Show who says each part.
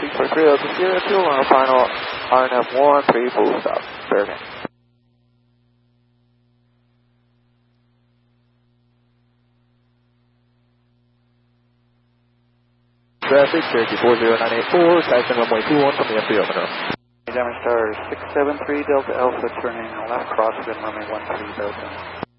Speaker 1: 643 Delta Sierra 21, final RNF 13 full stop. Bergen. Traffic, Cherokee 40984, taxing runway 21 from the FBO Monroe.
Speaker 2: Diamond Star 673 Delta Alpha turning left crosswind runway 13 Delta.